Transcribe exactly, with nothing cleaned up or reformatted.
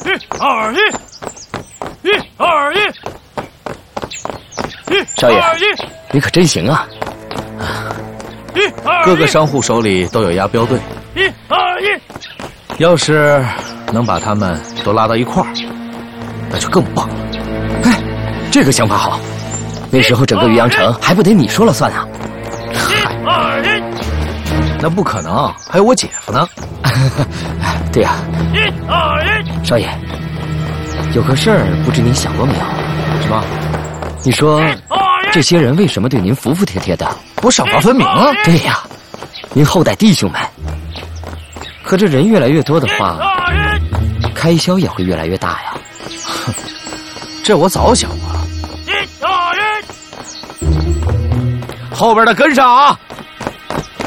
一二一，一二一，一少爷二一， 你可真行啊！ 一二一， 各个商户手里都有押镖队， 一二一， 要是能把他们都拉到一块儿，那就更棒了。 哎，这个想法好。那时候整个渔阳城还不得你说了算啊？ 嗨，二一， 那不可能，还有我姐夫呢。 对呀、啊， 一二一， 少爷，有个事儿不知您想过没有？ 什么？ 你说这些人为什么对您服服帖帖的？ 不赏罚分明啊？ 对呀，您厚待弟兄们，可这人越来越多的话，开销也会越来越大呀。 哼，这我早想过了。后边的跟上啊！